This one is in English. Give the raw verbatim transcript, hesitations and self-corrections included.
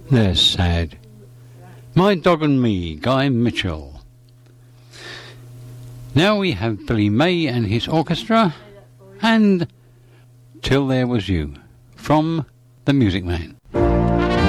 They're sad. My Dog and Me, Guy Mitchell. Now we have Billy May and his orchestra, and Till There Was You, from The Music Man.